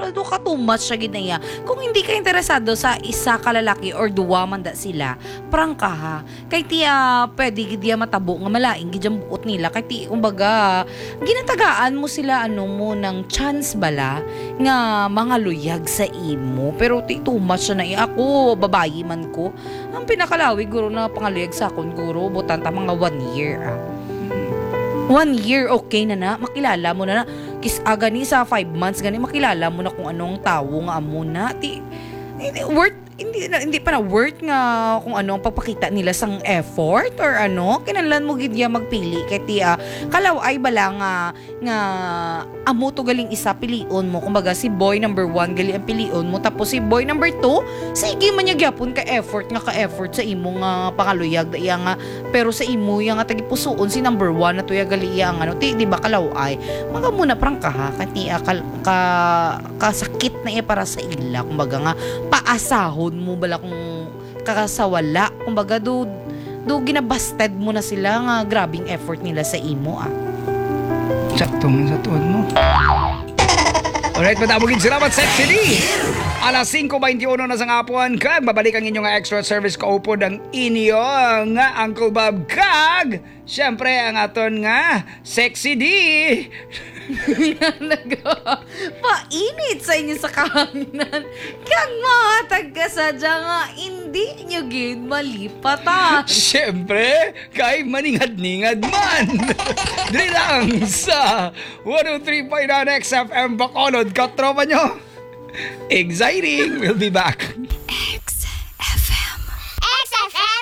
although ka too much siya ginaya. Kung hindi ka interesado sa isa ka lalaki or duwa man da sila, prank ka ha. Kay tiya, pwede gidiya matabo nga malaing gidyang buot nila. Kay ti, kumbaga, ginatagaan mo sila mo ng chance bala nga mga luyag sa imo. Pero ti, too much siya ako, babayi man ko. Ang pinakalawi, guro na pangaluyag sa akon, guro, butan ta mga 1 year 1 year, okay na makilala mo na gani sa 5 months, gani makilala mo na kung anong tawo nga amo na. Hindi pa na worth nga kung ano ang pagpakita nila sang effort or kinahanglan mo gid ya magpili kay tiya kalaw ay bala nga amo to galing isa pilion mo, kumbaga si boy number 1 gali ang pilion mo, tapos si boy number 2 sige man niya gyapon ka effort sa imo nga pangaluyag da iya nga, pero sa imo yang nga tagipusoon si number 1 na tuya gali iya nga di ba kalaw ay mga muna prangka ha katiya kasakit na iya para sa ila, kumbaga nga paasahon mo bala kung kakasawala, kumbaga do ginabasted mo na sila nga grabing effort nila sa imo Sakto man sa tuod mo. Alright, matabugin salamat Sexy D. Alas 5:21 na sa ngapuan kag babalik ang inyong extra service kaupod ang inyong Uncle Bob kag syempre ang aton nga Sexy D. Painit sa inyo sa kahanan. Kag mga tagkasadya nga hindi nyo gid malipatan. Syempre, kay maningad-ningad man. Dili lang sa 103.9 XFM Bacolod, katropa nyo. Exciting! We'll be back.